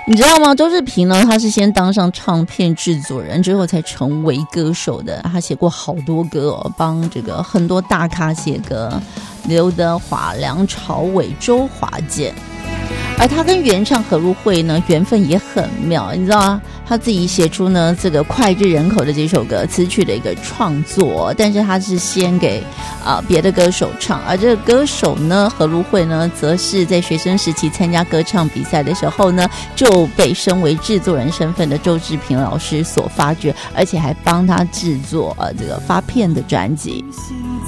你知道吗？周志平呢，他是先当上唱片制作人，之后才成为歌手的。他写过好多歌哦，帮这个很多大咖写歌，刘德华、梁朝伟、周华健。而他跟原唱何如慧呢，缘分也很妙，你知道吗？他自己写出呢这个脍炙人口的这首歌词曲的一个创作，但是他是先给别的歌手唱，而这个歌手呢何如慧呢，则是在学生时期参加歌唱比赛的时候呢，就被身为制作人身份的周志平老师所发掘，而且还帮他制作这个发片的专辑。